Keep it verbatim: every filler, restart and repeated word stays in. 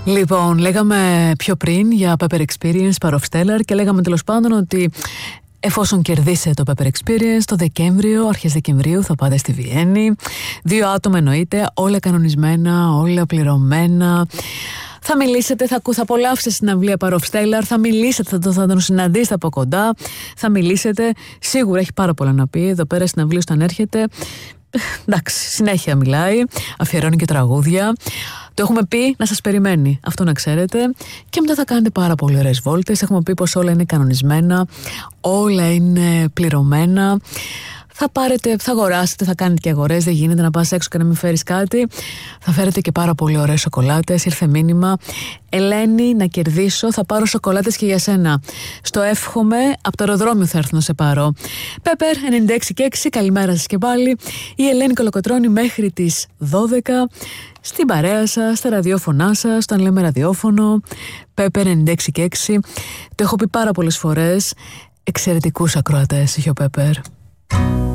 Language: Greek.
Λοιπόν, λέγαμε πιο πριν για Pepper Experience Power of Stellar και λέγαμε τέλος πάντων ότι εφόσον κερδίσετε το Pepper Experience το Δεκέμβριο, αρχές Δεκεμβρίου θα πάτε στη Βιέννη. Δύο άτομα εννοείται, όλα κανονισμένα, όλα πληρωμένα. Θα μιλήσετε, θα, θα απολαύσετε συναυλία Power of Stellar, θα μιλήσετε, θα, το, θα τον συναντήσετε από κοντά, θα μιλήσετε. Σίγουρα έχει πάρα πολλά να πει. Εδώ πέρα συναυλία όταν έρχεται. Εντάξει, συνέχεια μιλάει, αφιερώνει και τραγούδια. Το έχουμε πει να σας περιμένει, αυτό να ξέρετε. Και μετά θα κάνετε πάρα πολύ ωραίες βόλτες. Έχουμε πει πως όλα είναι κανονισμένα, όλα είναι πληρωμένα. Θα πάρετε, θα αγοράσετε, θα κάνετε και αγορές. Δεν γίνεται να πας έξω και να μην φέρεις κάτι. Θα φέρετε και πάρα πολύ ωραίες σοκολάτες. Ήρθε μήνυμα. Ελένη, να κερδίσω. Θα πάρω σοκολάτες και για σένα. Στο εύχομαι. Από το αεροδρόμιο θα έρθω να σε πάρω. Πέπερ ενενήντα έξι και έξι. Καλημέρα σας και πάλι. Η Ελένη Κολοκοτρώνη μέχρι τις δώδεκα. Στην παρέα σας, στα ραδιόφωνά σας, όταν λέμε ραδιόφωνο. Πέπερ ενενήντα έξι και έξι. Το έχω πει πάρα πολλές φορές. Εξαιρετικούς ακροατές είχε ο Πέπερ.